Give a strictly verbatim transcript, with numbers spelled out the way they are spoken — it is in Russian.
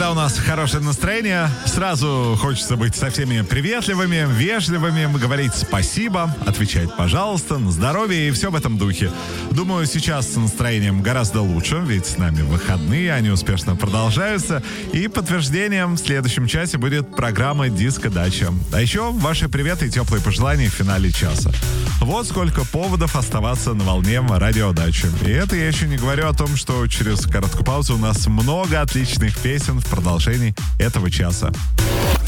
когда у нас хорошее настроение, сразу хочется быть со всеми приветливыми, вежливыми, говорить спасибо, отвечать пожалуйста, на здоровье и все в этом духе. Думаю, сейчас с настроением гораздо лучше, ведь с нами выходные, они успешно продолжаются. И подтверждением в следующем часе будет программа «Диско-дача». А еще ваши приветы и теплые пожелания в финале часа. Вот сколько поводов оставаться на волне радиодачи. И это я еще не говорю о том, что через короткую паузу у нас много отличных песен в продолжении этого часа.